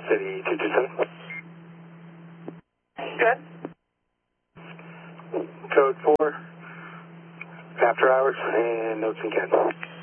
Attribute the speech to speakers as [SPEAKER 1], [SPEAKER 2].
[SPEAKER 1] City 227.
[SPEAKER 2] Good.
[SPEAKER 1] Code 4, after hours, and notes and Ken.